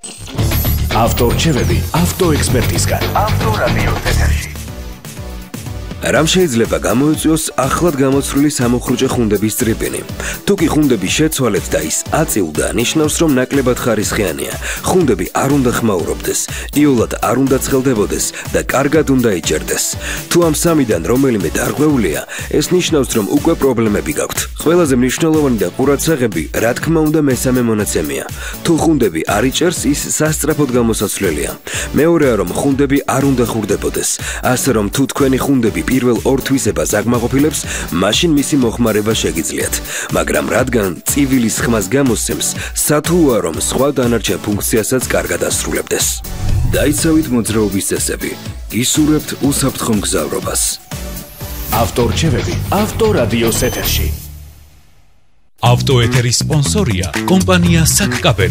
ავტორჩევები ავტოექსპერტისგან. ავტორადიოს ეთერში. რამ შეიძლება გამოიწვიოს ახლად გამოცვლილი სამოხრუჭე ხუნდების წრიპინი? თუ კი ხუნდები შეცვალეთ და ის აწილდა, ნიშნავს, რომ ნაკლებად ხარისხიანია. ხუნდები არ უნდა ხმაურობდეს, იოლად არ უნდა ცხელდებოდეს და კარგად უნდა იჭერდეს. თუ ამ სამიდან რომელიმე დარღვეულია, ეს ნიშნავს, რომ უკვე პრობლემები გაქვთ. ყველაზე მნიშვნელოვანი და ყურადსაღები, რა თქმა უნდა, მესამე მონაცემია. თუ ხუნდები არ იჭერს, ის სასწრაფოდ გამოსაცვლელია. მეორეა, რომ ხუნდები არ უნდა ხურდებოდეს. ასე რომ თუ თქვენი ხუნდები პირველ ორ თვისებას აკმაყოფილებს, მაშინ მისი მოხმარება შეგიძლიათ. მაგრამ რადგან წივილის ხმას გამოსცემს, სათულოა, რომ სხვა დანარჩენ ფუნქციასაც კარგად ასრულებდეს. დაიცავით მოძრაობის წესები. ისურვებთ უსაფრთხო მგზავრობას. ავტორჩევები ავტორადიოს ეთერში. ავტოეთერის სპონსორია კომპანია საკკაპელი.